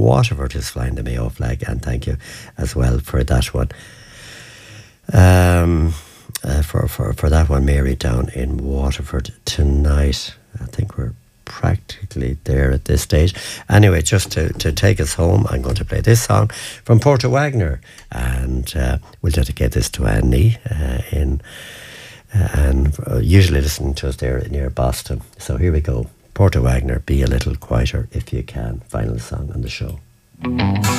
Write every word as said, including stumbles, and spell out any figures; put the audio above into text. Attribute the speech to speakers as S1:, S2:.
S1: Waterford is flying the Mayo flag, and thank you as well for that one. Um, uh, for, for, for that one, Mary down in Waterford tonight. I think we're practically there at this stage. Anyway, just to, to take us home, I'm going to play this song from Porter Wagner, and uh, we'll dedicate this to Annie uh, in uh, and uh, usually listening to us there near Boston. So here we go. Porter Wagner, Be a Little Quieter If You Can. Final song on the show.